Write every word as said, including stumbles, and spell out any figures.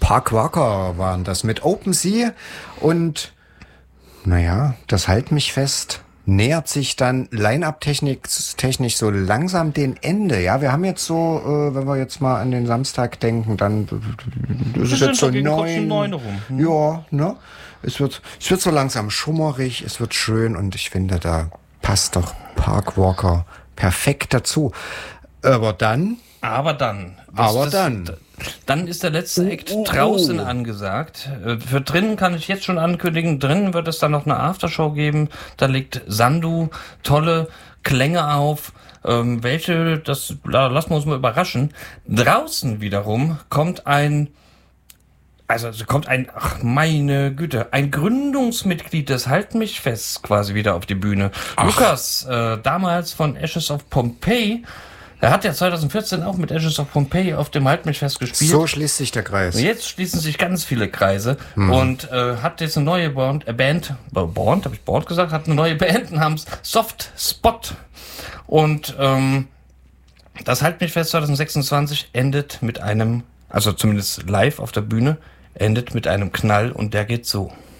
Park Walker waren das mit Open Sea und naja, das Halt mich fest nähert sich dann Line-Up-technisch technisch so langsam dem Ende. Ja, wir haben jetzt so, äh, wenn wir jetzt mal an den Samstag denken, dann ist es jetzt so neun. neun rum. Hm. Ja, ne? Es wird, es wird so langsam schummerig, es wird schön und ich finde, da passt doch Park Walker perfekt dazu. Aber dann... Aber dann. Aber das, dann. Dann ist der letzte Act Oh, oh, draußen oh. angesagt. Für drinnen kann ich jetzt schon ankündigen, drinnen wird es dann noch eine Aftershow geben. Da legt Sandu tolle Klänge auf. Ähm, welche, das lassen wir uns mal überraschen. Draußen wiederum kommt ein, also kommt ein, ach meine Güte, ein Gründungsmitglied des Halt mich fest quasi wieder auf die Bühne. Ach. Lukas, äh, damals von Ashes of Pompeii. Er hat ja zwanzig vierzehn auch mit Ashes of Pompeii auf dem Halt mich fest gespielt. So schließt sich der Kreis. Jetzt schließen sich ganz viele Kreise hm. und äh, hat jetzt eine neue Band, äh, Band, Band, habe ich Band gesagt, hat eine neue Band namens Soft Spot. Und ähm, das Halt mich fest zwanzig sechsundzwanzig endet mit einem, also zumindest live auf der Bühne, endet mit einem Knall und der geht so.